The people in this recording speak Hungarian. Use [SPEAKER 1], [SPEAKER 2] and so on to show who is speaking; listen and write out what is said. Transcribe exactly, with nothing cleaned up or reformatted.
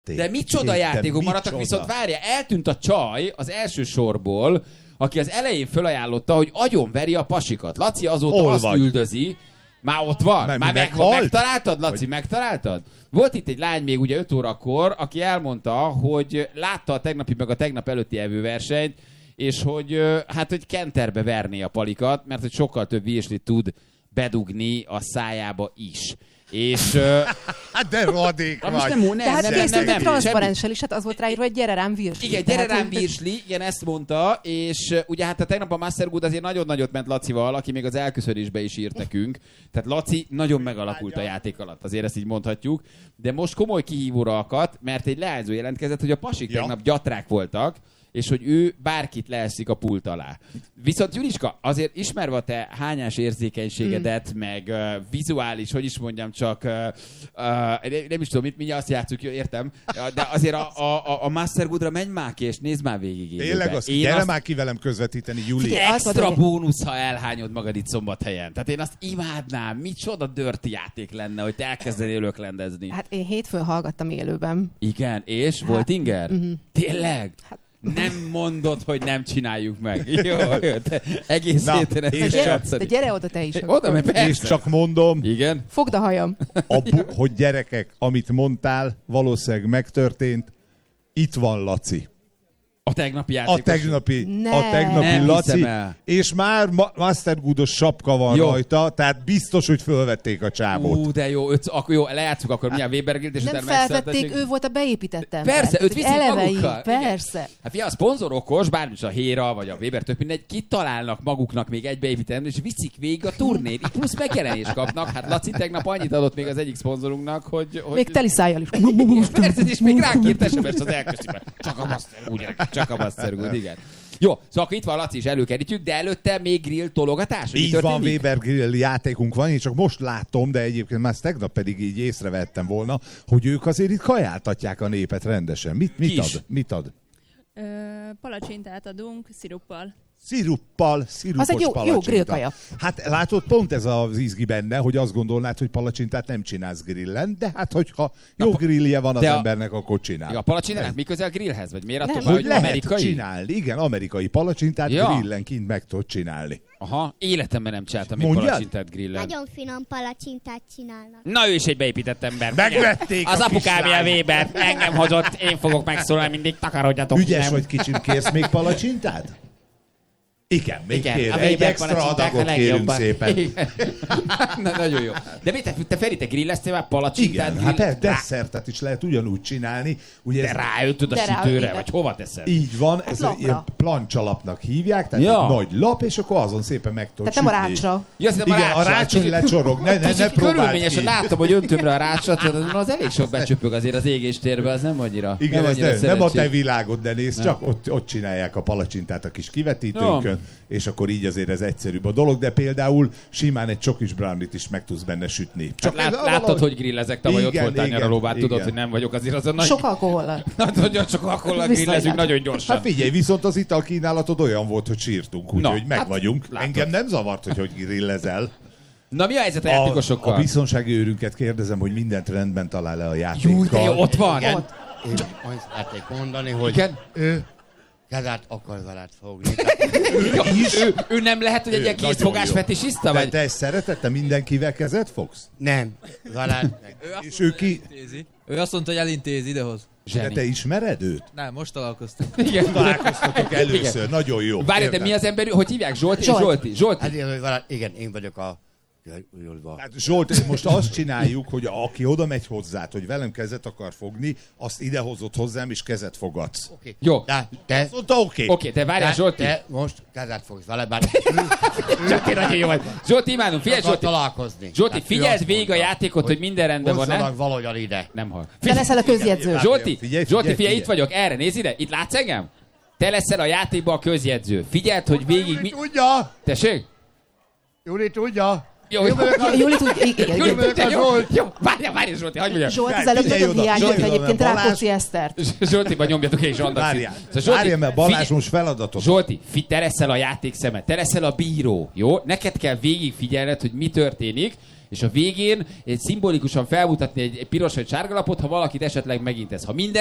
[SPEAKER 1] játék.
[SPEAKER 2] De micsoda
[SPEAKER 1] Értem,
[SPEAKER 2] játékok maradtak,
[SPEAKER 1] micsoda?
[SPEAKER 2] viszont várja, eltűnt a csaj az első sorból, aki az elején felajánlotta, hogy agyonveri a pasikat. Laci azóta
[SPEAKER 1] Hol
[SPEAKER 2] azt
[SPEAKER 1] vagy?
[SPEAKER 2] üldözi. Már ott van?
[SPEAKER 1] Már
[SPEAKER 2] Már meg,
[SPEAKER 1] meghalt?
[SPEAKER 2] megtaláltad, Laci?
[SPEAKER 1] Hogy...
[SPEAKER 2] megtaláltad? Volt itt egy lány még ugye öt órakor, aki elmondta, hogy látta a tegnapi meg a tegnap előtti evőversenyt, és hogy hát, hogy kenterbe verné a palikat, mert hogy sokkal több virslit tud bedugni a szájába is. És...
[SPEAKER 1] Hát de rohadék vagy.
[SPEAKER 2] Nem, nem,
[SPEAKER 3] De hát
[SPEAKER 2] nem, nem, nem, nem,
[SPEAKER 3] transzparenssel is, hát az volt ráírva, hogy gyere rám virsli.
[SPEAKER 2] Igen, gyere rám virsli, igen, ezt mondta, és uh, ugye hát a tegnap a Mastergood azért nagyon nagyot ment Lacival, aki még az elköszönésbe is írt nekünk. Tehát Laci nagyon megalakult a játék alatt, azért ezt így mondhatjuk. De most komoly kihívóra akadt, mert egy leányzó jelentkezett, hogy a pasik
[SPEAKER 1] ja.
[SPEAKER 2] tegnap gyatrák voltak, és hogy ő bárkit leeszik a pult alá. Viszont Juliska, azért ismerve a te hányás érzékenységedet, mm. meg uh, vizuális, hogy is mondjam csak, uh, uh, nem is tudom, mit mindjárt azt játsszuk, értem, de azért a, a, a Mastergoodra menj már ki, és nézd már végig.
[SPEAKER 1] Tényleg, azt gyere azt... már ki velem közvetíteni, Juli.
[SPEAKER 2] Extra bónusz, ha elhányod magad itt Szombathelyen. Tehát én azt imádnám, micsoda dirty játék lenne, hogy te elkezdenél öklendezni.
[SPEAKER 3] Hát én hétfőn hallgattam élőben.
[SPEAKER 2] Igen, és hát, volt inger? Uh-huh. Tényleg? Hát, nem mondod, hogy nem csináljuk meg. Jó, te egész
[SPEAKER 1] Na,
[SPEAKER 2] héten ez
[SPEAKER 1] és
[SPEAKER 3] gyere, de gyere oda te is.
[SPEAKER 2] Oda, mert persze.
[SPEAKER 1] És csak mondom,
[SPEAKER 2] igen?
[SPEAKER 3] Fogd a hajam.
[SPEAKER 1] A bu- hogy gyerekek, amit mondtál, valószínűleg megtörtént. Itt van Laci.
[SPEAKER 2] A tegnapi játékos.
[SPEAKER 1] A tegnapi,
[SPEAKER 3] ne.
[SPEAKER 1] a tegnapi
[SPEAKER 2] Nem
[SPEAKER 1] Laci.
[SPEAKER 2] el.
[SPEAKER 1] És már ma- Mastergoodos sapka van
[SPEAKER 2] jó.
[SPEAKER 1] rajta, tehát biztos, hogy fölvették a csábot.
[SPEAKER 2] Ú, de jó, öt, akkor jó, lejátszuk akkor milyen Webergilt, és
[SPEAKER 3] Nem
[SPEAKER 2] utána
[SPEAKER 3] felvették,
[SPEAKER 2] megszeretessék.
[SPEAKER 3] ő volt a beépített ember.
[SPEAKER 2] Persze, őt viszik
[SPEAKER 3] elevei,
[SPEAKER 2] magukkal.
[SPEAKER 3] persze.
[SPEAKER 2] Igen. Hát fia, a szponzor okos, bármilyen a Héra, vagy a Weber, tök mindegy, kitalálnak maguknak még egy beépített ember, és viszik végig a turnét, így plusz megjelenést kapnak. Hát Laci tegnap annyit adott még az egyik szponzorunknak, hogy... hogy...
[SPEAKER 3] Még teli szájjal is.
[SPEAKER 2] És persze, és még ránk írt es em es az elköszönben. Csak a Mastergood, csak a Mastergood, igen. Jó, szóval akkor itt van Laci, is előkerítjük, de előtte még grill tologatás?
[SPEAKER 1] Így van, Weber Grill játékunk van, én csak most látom, de egyébként már tegnap pedig így észrevettem volna, hogy ők azért itt kajáltatják a népet rendesen. Mit, mit ad? Mit ad?
[SPEAKER 4] Ö, palacsintát adunk sziruppal.
[SPEAKER 1] Sziruppal, szirupos
[SPEAKER 3] Az egy jó,
[SPEAKER 1] palacsinta.
[SPEAKER 3] jó grillkaja.
[SPEAKER 1] Hát látod, pont ez az izgi benne, hogy azt gondolnád, hogy palacsintát nem csinálsz grillen, de hát hogyha jó grillje van az
[SPEAKER 2] a...
[SPEAKER 1] embernek, akkor csinál.
[SPEAKER 2] Ja, a palacsintának mi közel grillhez? Vagy miért attól,
[SPEAKER 1] Hogy
[SPEAKER 2] hogy
[SPEAKER 1] lehet
[SPEAKER 2] amerikai?
[SPEAKER 1] csinálni, igen, amerikai palacsintát
[SPEAKER 2] ja.
[SPEAKER 1] grillen kint meg tudod csinálni.
[SPEAKER 2] Aha, életemben nem csináltam még
[SPEAKER 1] Mondjad?
[SPEAKER 2] palacsintát grillen.
[SPEAKER 5] Nagyon finom palacsintát csinálnak.
[SPEAKER 2] Na ő is egy beépített ember.
[SPEAKER 1] Megvették
[SPEAKER 2] Az
[SPEAKER 1] a
[SPEAKER 2] apukám ilyen
[SPEAKER 1] kislányt.
[SPEAKER 2] Weber, engem hozott, én fogok megszólalni, mindig takarodjatok.
[SPEAKER 1] Ügyes
[SPEAKER 2] nem.
[SPEAKER 1] vagy kicsim, kérsz még palacsintát? Igen, még
[SPEAKER 2] Igen,
[SPEAKER 1] kér.
[SPEAKER 2] a
[SPEAKER 1] Egy
[SPEAKER 2] Weber
[SPEAKER 1] extra
[SPEAKER 2] palacsinták a
[SPEAKER 1] adagot kérünk
[SPEAKER 2] legjobban.
[SPEAKER 1] szépen.
[SPEAKER 2] Igen. Na, nagyon jó. De mit, te, te Feri, te grilleztél már palacsintát?
[SPEAKER 1] Igen, hát per desszertet is lehet ugyanúgy csinálni. Ugye
[SPEAKER 2] De
[SPEAKER 1] ez
[SPEAKER 2] ráütöd a
[SPEAKER 3] De rá-
[SPEAKER 2] sütőre,
[SPEAKER 3] igen.
[SPEAKER 2] vagy hova teszed?
[SPEAKER 1] így van, ez
[SPEAKER 3] lapra.
[SPEAKER 1] ilyen plancsalapnak hívják, tehát
[SPEAKER 2] Ja.
[SPEAKER 1] egy nagy lap, és akkor azon szépen meg tudod
[SPEAKER 3] Tehát nem a
[SPEAKER 1] sütni.
[SPEAKER 3] rácsra.
[SPEAKER 2] Ja, azt hiszem,
[SPEAKER 1] Igen, a rácson lecsorog, ne, ne, ne
[SPEAKER 2] Kicsit
[SPEAKER 1] próbáld
[SPEAKER 2] körülményes, hogy
[SPEAKER 1] ki.
[SPEAKER 2] látom, hogy öntömre a rácsot, az elég sok becsöpög azért az égéstérbe, az nem annyira.
[SPEAKER 1] Igen,
[SPEAKER 2] nem,
[SPEAKER 1] ez
[SPEAKER 2] annyira
[SPEAKER 1] nem, nem a te
[SPEAKER 2] szerencsés.
[SPEAKER 1] világod, de nézd, csak ott, ott csinálják a palacsintát a kis kivetítőnkön, és akkor így azért ez egyszerűbb a dolog, de például simán egy csokis brownie-t is meg tudsz benne sütni.
[SPEAKER 2] Csak lát,
[SPEAKER 1] ez
[SPEAKER 2] láttad,
[SPEAKER 1] valahogy-
[SPEAKER 2] hogy grillezek, tavaly ott
[SPEAKER 1] Igen,
[SPEAKER 2] voltál
[SPEAKER 1] igen,
[SPEAKER 2] nyaralóban, tudod,
[SPEAKER 1] igen.
[SPEAKER 2] hogy nem vagyok azért azon nagy...
[SPEAKER 3] Sok alkohollal.
[SPEAKER 2] Nagyon sok alkohollal
[SPEAKER 3] Viszonylag.
[SPEAKER 2] grillezünk, nagyon gyorsan.
[SPEAKER 1] Hát figyelj, viszont az italkínálatod olyan volt, hogy sírtunk, úgyhogy
[SPEAKER 2] Na,
[SPEAKER 1] meg
[SPEAKER 2] hát
[SPEAKER 1] vagyunk.
[SPEAKER 2] látod.
[SPEAKER 1] Engem nem zavart, hogy hogy grillezel.
[SPEAKER 2] Na mi a helyzet a
[SPEAKER 1] A,
[SPEAKER 2] játékosokkal?
[SPEAKER 1] a biztonsági őrünket kérdezem, hogy mindent rendben talál le a játékkal.
[SPEAKER 2] Jó, de jó, ott van.
[SPEAKER 6] Igen, én azt szeretnék mondani, hogy
[SPEAKER 2] Igen?
[SPEAKER 6] ő kezet akar veled fogni.
[SPEAKER 2] Jó, ő, ő nem lehet, hogy egy
[SPEAKER 1] Ő
[SPEAKER 2] ilyen
[SPEAKER 1] nagyon
[SPEAKER 2] készfogás
[SPEAKER 1] jó.
[SPEAKER 2] fetisiszta,
[SPEAKER 1] Te,
[SPEAKER 2] vagy?
[SPEAKER 1] te ezt szereted? Te mindenkivel kezet fogsz?
[SPEAKER 6] Nem, veled meg.
[SPEAKER 1] És ő ki?
[SPEAKER 7] Elintézi. Ő azt mondta, hogy elintézi idehoz.
[SPEAKER 1] De te ismered őt?
[SPEAKER 7] Nem, most találkoztunk.
[SPEAKER 2] Igen.
[SPEAKER 1] Találkoztatok először,
[SPEAKER 2] Igen.
[SPEAKER 1] nagyon jó.
[SPEAKER 2] Várj, de
[SPEAKER 1] Értem.
[SPEAKER 2] mi az ember, hogy hívják? Zsolti?
[SPEAKER 3] Zsolt.
[SPEAKER 2] Zsolti. Zsolti.
[SPEAKER 6] Hát én, hogy veled, igen, én vagyok a... Jól
[SPEAKER 1] Hát Zsolt, most azt csináljuk, hogy aki oda megy hozzád, hogy velem kezet akar fogni, azt idehozott hozzám, és kezet fogadsz.
[SPEAKER 6] Oké.
[SPEAKER 2] Jó.
[SPEAKER 6] De te...
[SPEAKER 1] Azt mondta, oké.
[SPEAKER 2] Oké, te várjál,
[SPEAKER 6] te,
[SPEAKER 2] Zsolti.
[SPEAKER 6] te most kezet fogsz vele, bár
[SPEAKER 2] Zsolti, nagyon jó vagy. Zsolti, imádom, figyelj,
[SPEAKER 6] akar
[SPEAKER 2] Zsolti.
[SPEAKER 6] találkozni.
[SPEAKER 2] Zsolti,
[SPEAKER 6] Hát ő
[SPEAKER 2] figyeld
[SPEAKER 6] azt
[SPEAKER 2] végig a
[SPEAKER 6] mondta,
[SPEAKER 2] játékot, hogy minden rendben van,
[SPEAKER 6] hozzanak
[SPEAKER 2] nem?
[SPEAKER 6] valahogyan ide.
[SPEAKER 2] Nem hall.
[SPEAKER 3] Te leszel a közjegyző.
[SPEAKER 2] Zsolti,
[SPEAKER 1] Figyelj,
[SPEAKER 2] Zsolti,
[SPEAKER 1] figyelj,
[SPEAKER 2] figyelj, itt
[SPEAKER 1] figyelj.
[SPEAKER 2] vagyok, erre, nézz ide, itt látsz engem? Te leszel a játékban a közjegyző. Figyeld, hogy végig mi...
[SPEAKER 6] Tudja!
[SPEAKER 2] Tessék?
[SPEAKER 6] Júli tudja!
[SPEAKER 2] Jó,
[SPEAKER 6] Én vagyok a-
[SPEAKER 3] Júli tud, igen,
[SPEAKER 2] Júli,
[SPEAKER 3] igen.
[SPEAKER 2] tudja, jó,
[SPEAKER 6] Zsolt.
[SPEAKER 2] jó, várjál, várjál, Zsolti, hagyd mondjam.
[SPEAKER 3] Zsolt az
[SPEAKER 1] Figyelj
[SPEAKER 3] előbb nagyon
[SPEAKER 1] oda,
[SPEAKER 3] hiányzott
[SPEAKER 1] Zsolti,
[SPEAKER 3] egyébként
[SPEAKER 1] Balázs.
[SPEAKER 3] Rákóczi Esztert.
[SPEAKER 2] Zsoltiban nyomjatok és Andacit.
[SPEAKER 1] Várjál,
[SPEAKER 2] Szóval Zsolti,
[SPEAKER 1] várjál, mert Balázs
[SPEAKER 2] figyelj-
[SPEAKER 1] most feladatot.
[SPEAKER 2] Zsolti, fi, te leszel a játékszemet, te leszel a bíró, jó? Neked kell végig figyelned, hogy mi történik, és a végén egy szimbolikusan felmutatni egy, egy piros vagy sárga lapot, ha valakit esetleg megint ez. Ha minden